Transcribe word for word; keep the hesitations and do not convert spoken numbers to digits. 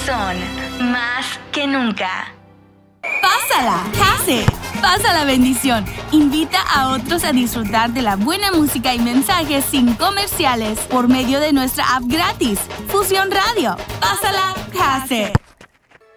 son más que nunca. Pásala, Case. Pasa la bendición. Invita a otros a disfrutar de la buena música y mensajes sin comerciales por medio de nuestra app gratis, Fusión Radio. Pásala, Case.